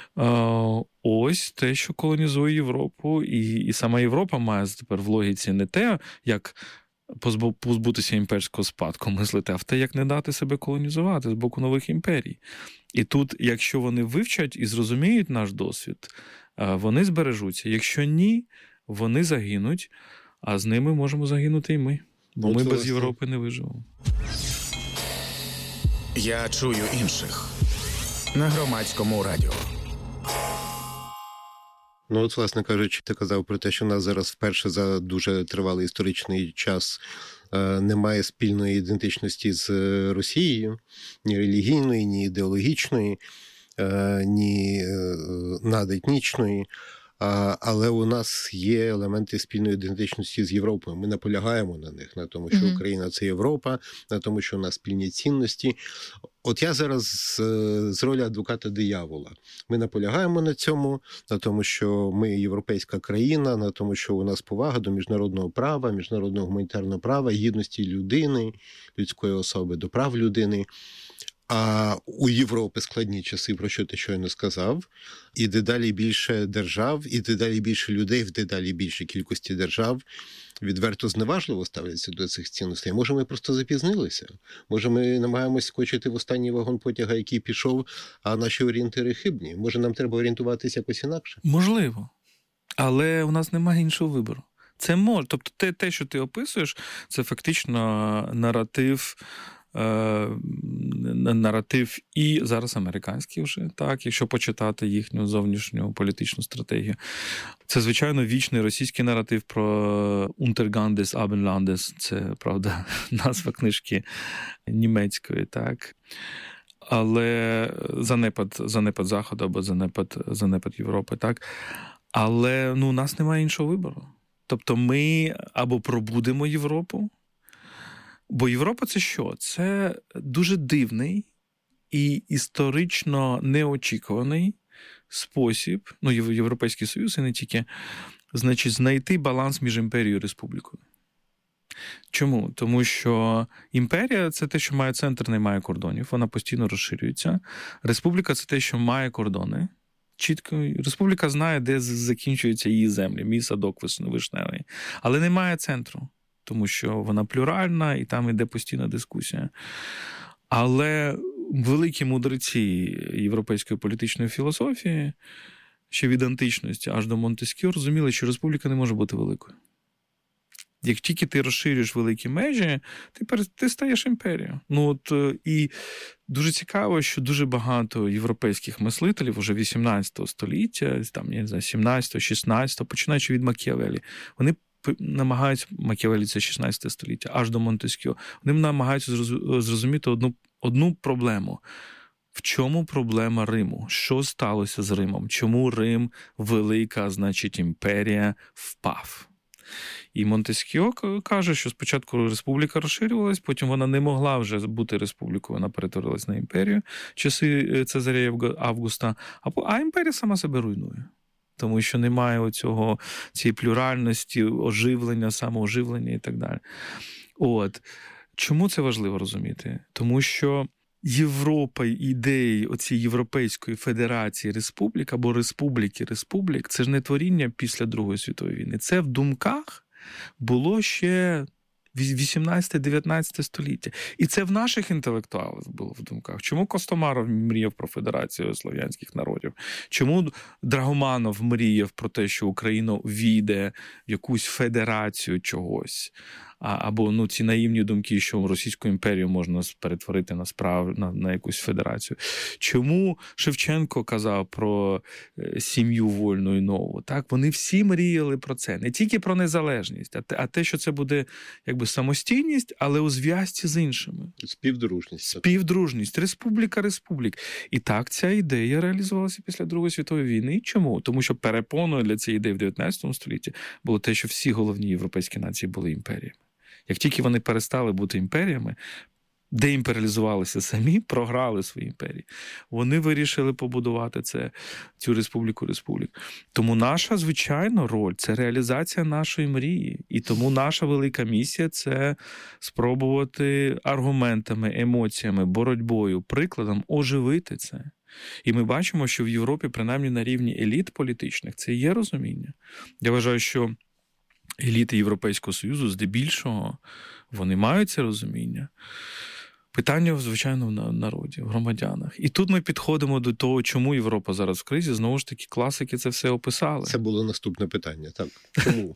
Ось те, що колонізує Європу. І сама Європа має тепер в логіці не те, як позбутися імперського спадку, мислити, а в те, як не дати себе колонізувати з боку нових імперій. І тут, якщо вони вивчать і зрозуміють наш досвід, вони збережуться. Якщо ні, вони загинуть, а з ними можемо загинути і ми. Бо ми без Європи не виживемо. Я чую інших на Громадському радіо. Власне кажучи, ти казав про те, що у нас зараз вперше за дуже тривалий історичний час немає спільної ідентичності з Росією, ні релігійної, ні ідеологічної, ні надетнічної. Але у нас є елементи спільної ідентичності з Європою. Ми наполягаємо на них, на тому, що Україна – це Європа, на тому, що у нас спільні цінності. От я зараз з ролі адвоката диявола. Ми наполягаємо на цьому, на тому, що ми європейська країна, на тому, що у нас повага до міжнародного права, міжнародного гуманітарного права, гідності людини, людської особи, до прав людини. А у Європи складні часи, про що ти щойно сказав, і дедалі більше держав, і дедалі більше людей в дедалі більшій кількості держав відверто зневажливо ставляться до цих цінностей. Може, ми просто запізнилися? Може, ми намагаємось скочити в останній вагон потяга, який пішов, а наші орієнтири хибні? Може, нам треба орієнтуватися якось інакше? Можливо. Але у нас немає іншого вибору. Це може. Тобто те, що ти описуєш, це фактично наратив і зараз американський вже, так, якщо почитати їхню зовнішню політичну стратегію. Це, звичайно, вічний російський наратив про «Untergang des Abendlandes», це, правда, назва книжки німецької, так. Але занепад Заходу або занепад Європи, так. Але у нас немає іншого вибору. Тобто ми або пробудемо Європу, бо Європа – це що? Це дуже дивний і історично неочікуваний спосіб, Європейський Союз і не тільки, значить, знайти баланс між імперією і республікою. Чому? Тому що імперія – це те, що має центр, не має кордонів, вона постійно розширюється. Республіка – це те, що має кордони. Чітко. Республіка знає, де закінчуються її землі, мій садок вишневий. Але немає центру. Тому що вона плюральна, і там йде постійна дискусія. Але великі мудреці європейської політичної філософії, ще від античності аж до Монтескьє, розуміли, що республіка не може бути великою. Як тільки ти розширюєш великі межі, ти стаєш імперією. І дуже цікаво, що дуже багато європейських мислителів уже 18 століття, там, я не знаю, 17, 16, починаючи від Макіавеллі, вони намагаються, Макіавеллі – це 16 століття, аж до Монтескьо, вони намагаються зрозуміти одну проблему. В чому проблема Риму? Що сталося з Римом? Чому Рим, велика, значить, імперія, впав? І Монтескьо каже, що спочатку республіка розширювалась, потім вона не могла вже бути республікою, вона перетворилась на імперію, часи Цезаря Августа, а імперія сама себе руйнує. Тому що немає цієї плюральності, оживлення, самооживлення і так далі. Чому це важливо розуміти? Тому що Європа, ідеї оцієї Європейської Федерації Республік або республік, це ж не творіння після Другої світової війни. Це в думках було ще 18-19 століття. І це в наших інтелектуалах було в думках. Чому Костомаров мріяв про Федерацію слов'янських народів? Чому Драгоманов мріяв про те, що Україна війде в якусь федерацію чогось? Або ці наївні думки, що Російську імперію можна перетворити на якусь федерацію. Чому Шевченко казав про сім'ю вольну і нову? Так? Вони всі мріяли про це. Не тільки про незалежність, а те, що це буде якби самостійність, але у зв'язці з іншими. Співдружність. Республіка. І так ця ідея реалізувалася після Другої світової війни. Чому? Тому що перепоною для цієї ідеї в 19 столітті було те, що всі головні європейські нації були імперіями. Як тільки вони перестали бути імперіями, деімперіалізувалися самі, програли свої імперії, вони вирішили побудувати цю республіку. Тому наша, звичайно, роль – це реалізація нашої мрії. І тому наша велика місія – це спробувати аргументами, емоціями, боротьбою, прикладом оживити це. І ми бачимо, що в Європі, принаймні на рівні еліт політичних, це є розуміння. Я вважаю, що еліти Європейського Союзу, здебільшого, вони мають це розуміння. Питання, звичайно, в народі, в громадянах. І тут ми підходимо до того, чому Європа зараз в кризі. Знову ж таки, класики це все описали. Це було наступне питання, так. Чому?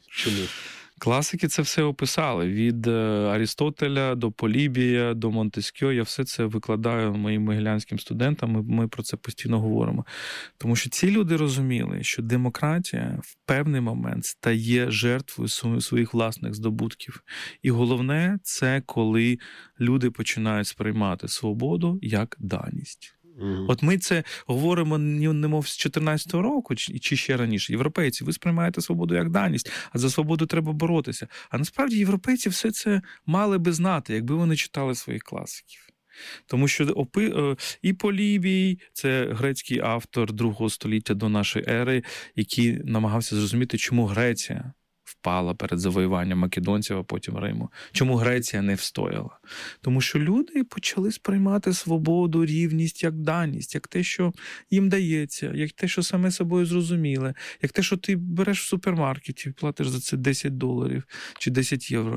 Класики це все описали. Від Арістотеля до Полібія, до Монтескьо. Я все це викладаю моїм могилянським студентам, ми про це постійно говоримо. Тому що ці люди розуміли, що демократія в певний момент стає жертвою своїх власних здобутків. І головне, це коли люди починають сприймати свободу як даність. От ми це говоримо, немов з 14-го року, чи ще раніше. Європейці, ви сприймаєте свободу як даність, а за свободу треба боротися. А насправді європейці все це мали би знати, якби вони читали своїх класиків. Тому що і Полібій, це грецький автор 2 століття до нашої ери, який намагався зрозуміти, чому Греція впала перед завоюванням македонців, а потім Риму. Чому Греція не встояла? Тому що люди почали сприймати свободу, рівність як даність, як те, що їм дається, як те, що саме собою зрозуміле, як те, що ти береш в супермаркеті, платиш за це $10 чи 10 євро.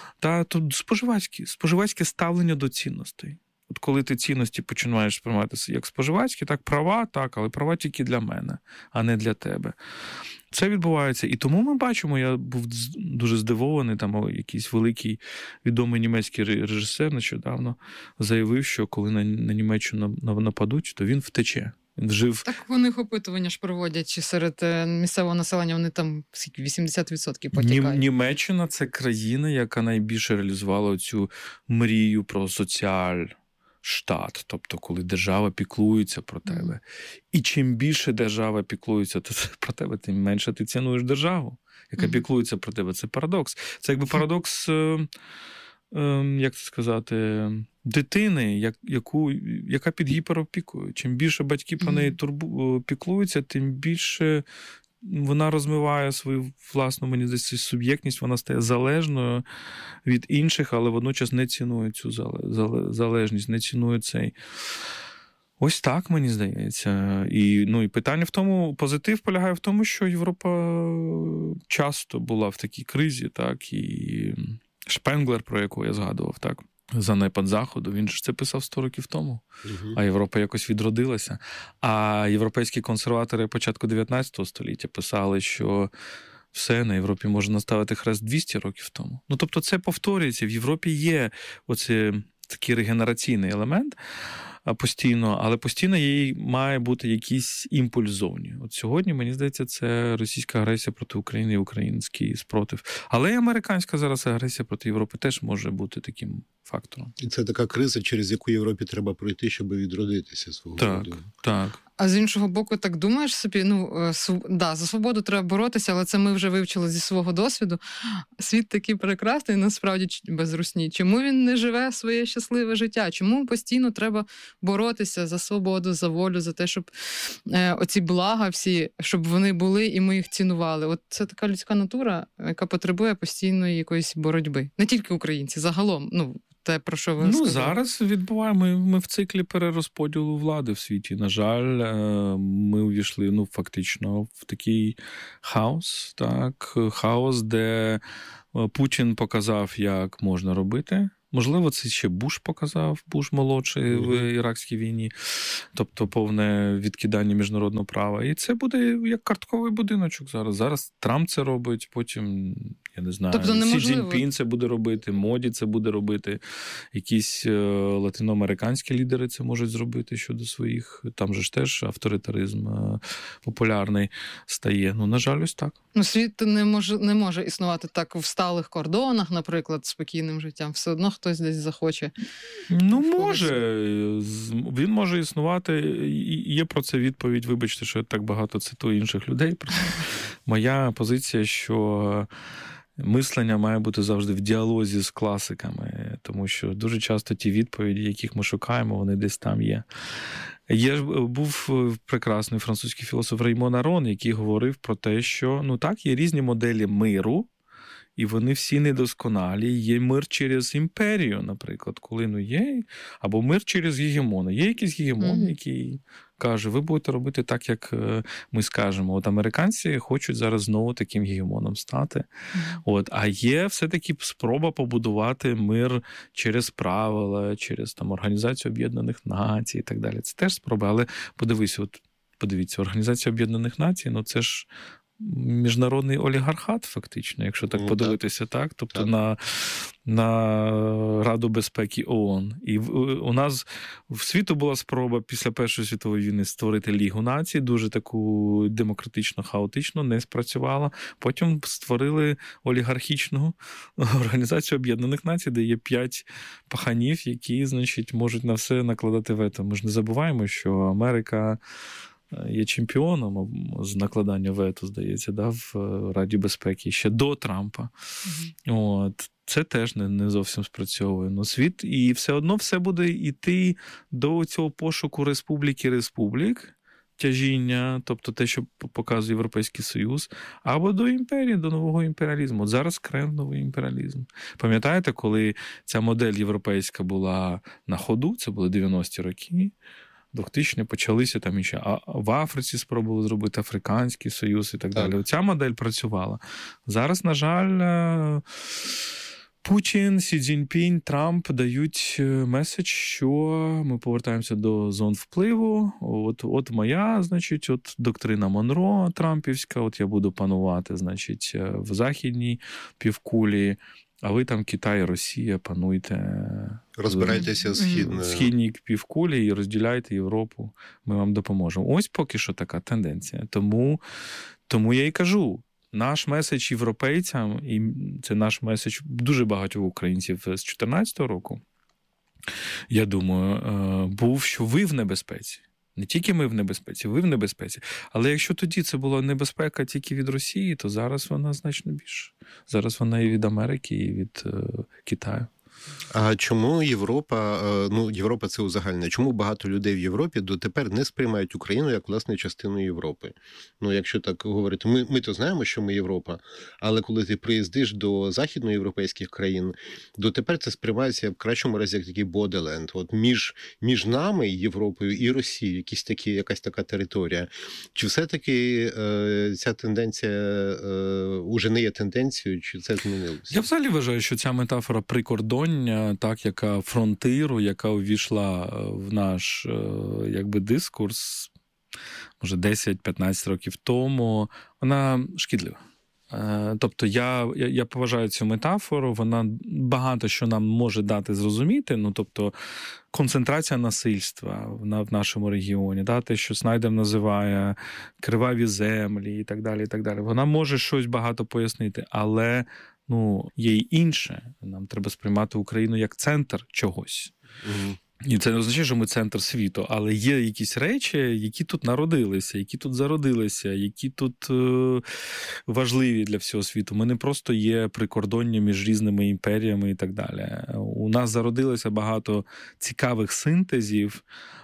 То споживацьке ставлення до цінностей. От коли ти цінності починаєш сприйматися як споживацькі, так, права, так, але права тільки для мене, а не для тебе. Це відбувається. І тому ми бачимо, я був дуже здивований, там якийсь великий відомий німецький режисер нещодавно заявив, що коли на Німеччину нападуть, то він втече. Він жив... Так вони опитування ж проводять, чи серед місцевого населення вони там 80% потікають. Німеччина – це країна, яка найбільше реалізувала цю мрію про соціальштат, тобто коли держава піклується про тебе. І чим більше держава піклується про тебе, тим менше ти цінуєш державу, яка піклується про тебе. Це парадокс. Це якби парадокс, як це сказати, дитини, яка під гіперопікою. Чим більше батьки про неї піклуються, тим більше вона розмиває свою власну, мені здається, суб'єктність, вона стає залежною від інших, але водночас не цінує цю залежність, не цінує цей. Ось так, мені здається. І питання в тому, позитив полягає в тому, що Європа часто була в такій кризі, так, і Шпенглер, про якого я згадував, так, «Занепад Заходу», він ж це писав 100 років тому, а Європа якось відродилася. А європейські консерватори початку 19 століття писали, що все, на Європі може наставити хрест 200 років тому. Ну, тобто це повторюється. В Європі є оце такий регенераційний елемент постійно, але постійно їй має бути якийсь імпульс зовні. От сьогодні, мені здається, це російська агресія проти України і український спротив. Але і американська зараз агресія проти Європи теж може бути таким фактором. І це така криза, через яку Європі треба пройти, щоб відродитися свого роду. Так. А з іншого боку, так думаєш собі, за свободу треба боротися, але це ми вже вивчили зі свого досвіду. Світ такий прекрасний, насправді, без русні. Чому він не живе своє щасливе життя? Чому постійно треба боротися за свободу, за волю, за те, щоб оці блага всі, щоб вони були і ми їх цінували? От це така людська натура, яка потребує постійної якоїсь боротьби. Не тільки українці, загалом, те, про що ви сказали. Зараз ми в циклі перерозподілу влади в світі. На жаль, ми увійшли, фактично, в такий хаос, хаос, де Путін показав, як можна робити. Можливо, це ще Буш показав, Буш молодший в Іракській війні, тобто повне відкидання міжнародного права. І це буде як картковий будиночок зараз. Зараз Трамп це робить, потім, я не знаю, Сі Цзіньпін це буде робити, Моді це буде робити, якісь латиноамериканські лідери це можуть зробити щодо своїх, там же ж теж авторитаризм популярний стає. На жаль, ось так. Світ не може існувати так в сталих кордонах, наприклад, спокійним життям. Все одно хтось десь захоче. Може. Він може існувати. І є про це відповідь. Вибачте, що я так багато цитую інших людей. Моя позиція, що мислення має бути завжди в діалозі з класиками, тому що дуже часто ті відповіді, яких ми шукаємо, вони десь там є. Був прекрасний французький філософ Реймон Арон, який говорив про те, що, є різні моделі миру, і вони всі недосконалі. Є мир через імперію, наприклад, коли є, або мир через гегемона. Є якийсь гегемон, який каже, ви будете робити так, як ми скажемо. От американці хочуть зараз знову таким гегемоном стати. А є все-таки спроба побудувати мир через правила, через Організацію Об'єднаних Націй і так далі. Це теж спроба, але подивіться, Організація Об'єднаних Націй, це ж міжнародний олігархат, фактично, якщо так подивитися, так? Тобто на Раду безпеки ООН. І у нас в світу була спроба після Першої світової війни створити Лігу націй, дуже таку демократично, хаотично, не спрацювала. Потім створили олігархічну Організацію Об'єднаних Націй, де є 5 паханів, які, можуть на все накладати вето. Ми ж не забуваємо, що Америка є чемпіоном з накладання вето, здається, в Раді безпеки ще до Трампа. Це теж не зовсім спрацьовує. Світ, і все одно все буде йти до цього пошуку республік, тяжіння, тобто те, що показує Європейський Союз, або до імперії, до нового імперіалізму. Зараз Кремль новий імперіалізм. Пам'ятаєте, коли ця модель європейська була на ходу, це були 90-ті роки, 2000-ні почалися там іще. А в Африці спробували зробити Африканський Союз і так далі. Оця модель працювала. Зараз, на жаль, Путін, Сі Цзіньпін, Трамп дають меседж, що ми повертаємося до зон впливу. От моя, доктрина Монро трампівська, я буду панувати, в західній півкулі, а ви там Китай, Росія, пануйте. Розбирайтеся в східній півкулі і розділяйте Європу. Ми вам допоможемо. Ось поки що така тенденція. Тому я і кажу, наш меседж європейцям, і це наш меседж дуже багатьох українців з 2014 року, я думаю, був, що ви в небезпеці. Не тільки ми в небезпеці, ви в небезпеці. Але якщо тоді це була небезпека тільки від Росії, то зараз вона значно більше. Зараз вона і від Америки, і від Китаю. А чому Європа це узагальнення, чому багато людей в Європі дотепер не сприймають Україну як, власне, частину Європи? Якщо так говорити, ми то знаємо, що ми Європа, але коли ти приїздиш до західноєвропейських країн, дотепер це сприймається в кращому разі як такий бодиленд. Між нами, Європою і Росією, якась така територія. Чи все-таки ця тенденція уже не є тенденцією, чи це змінилося? Я взагалі вважаю, що ця метафора прикордоння, яка фронтиру, яка увійшла в наш дискурс, може 10-15 років тому, вона шкідлива. Тобто я поважаю цю метафору, вона багато що нам може дати зрозуміти, ну, тобто концентрація насильства в нашому регіоні, да, те, що Снайдер називає криваві землі і так далі, і так далі. Вона може щось багато пояснити, але є й інше. Нам треба сприймати Україну як центр чогось. І це не означає, що ми центр світу, але є якісь речі, які тут народилися, які тут зародилися, які тут важливі для всього світу. Ми не просто є прикордоння між різними імперіями і так далі. У нас зародилося багато цікавих синтезів,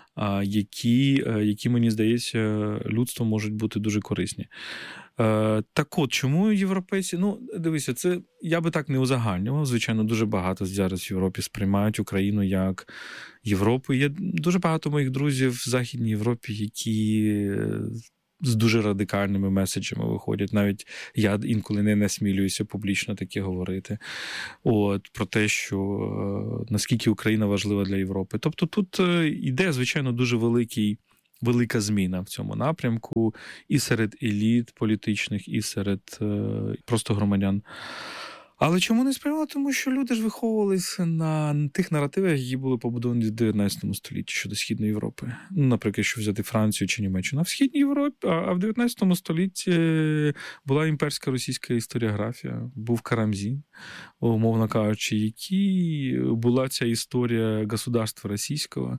які, мені здається, людству можуть бути дуже корисні. Так от, чому європейці? Дивися, це я би так не узагальнював. Звичайно, дуже багато зараз в Європі сприймають Україну як Європу. Є дуже багато моїх друзів в Західній Європі, які з дуже радикальними меседжами виходять. Навіть я інколи не насмілююся публічно таке говорити. Про те, що наскільки Україна важлива для Європи. Тобто тут іде, звичайно, дуже велика зміна в цьому напрямку і серед еліт політичних, і серед просто громадян. Але чому не сприймали? Тому що люди ж виховувалися на тих наративах, які були побудовані в 19 столітті щодо Східної Європи. Наприклад, якщо взяти Францію чи Німеччину. А в Східній Європі, а в 19 столітті була імперська російська історіографія, був Карамзін, умовно кажучи, який була ця історія государства російського,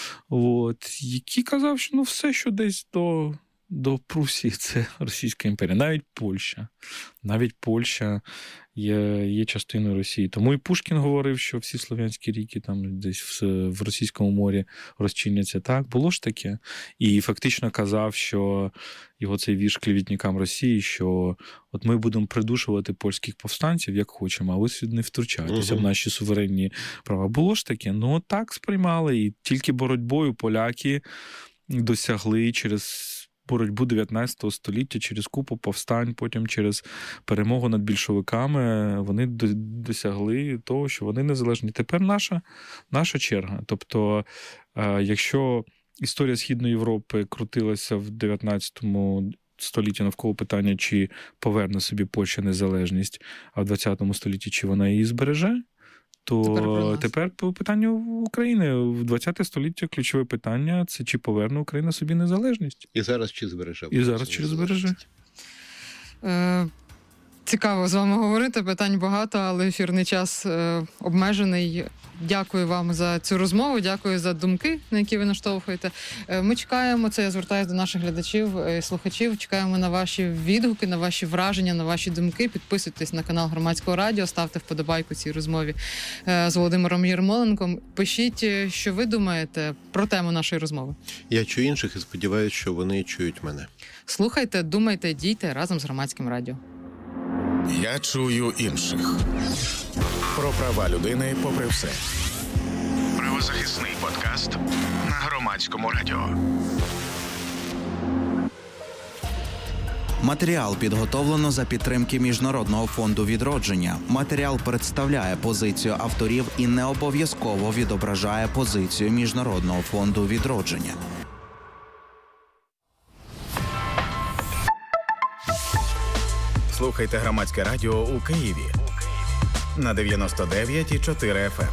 який казав, що все, що десь до Прусії, це Російська імперія. Навіть Польща є частиною Росії. Тому і Пушкін говорив, що всі слов'янські ріки там десь в Російському морі розчиняться. Так, було ж таке. І фактично казав, що його цей вірш клеветникам Росії, що от ми будемо придушувати польських повстанців, як хочемо, а ви не втручайтеся в наші суверенні права. Було ж таке. Так сприймали. І тільки боротьбою поляки досягли через боротьбу 19 століття, через купу повстань, потім через перемогу над більшовиками, вони досягли того, що вони незалежні. Тепер наша черга. Тобто, якщо історія Східної Європи крутилася в 19 столітті навколо питання, чи поверне собі Польща незалежність, а в 20 столітті, чи вона її збереже, то тепер по питанню України. В 20 століття ключове питання – це чи поверне Україна собі незалежність. І зараз чи збереже. Цікаво з вами говорити, питань багато, але ефірний час обмежений. Дякую вам за цю розмову, дякую за думки, на які ви наштовхуєте. Ми чекаємо, це я звертаюся до наших глядачів і слухачів, чекаємо на ваші відгуки, на ваші враження, на ваші думки. Підписуйтесь на канал Громадського радіо, ставте вподобайку цій розмові з Володимиром Єрмоленком. Пишіть, що ви думаєте про тему нашої розмови. Я чую інших і сподіваюся, що вони чують мене. Слухайте, думайте, дійте разом з Громадським радіо. Я чую інших. Про права людини попри все. Правозахисний подкаст на Громадському радіо. Матеріал підготовлено за підтримки Міжнародного фонду відродження. Матеріал представляє позицію авторів і не обов'язково відображає позицію Міжнародного фонду відродження. Слухайте Громадське радіо у Києві на 99,4 FM.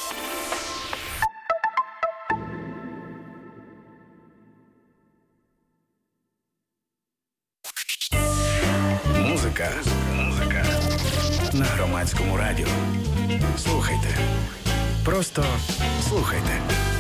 Музика на Громадському радіо. Слухайте. Просто слухайте.